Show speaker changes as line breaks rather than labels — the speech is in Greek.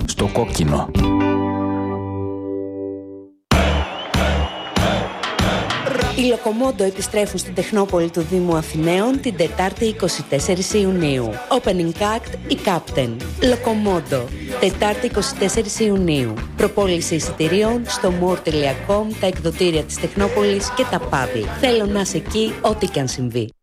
στο κόκκινο.
Οι Λοκομόντο επιστρέφουν στην Τεχνόπολη του Δήμου Αθηναίων την Τετάρτη 24 Ιουνίου. Opening act η Captain. Λοκομόντο. Τετάρτη 24 Ιουνίου. Προπόληση εισιτηρίων στο more.com, τα εκδοτήρια της Τεχνόπολης και τα παύλα. Θέλω να είσαι εκεί ό,τι και αν συμβεί.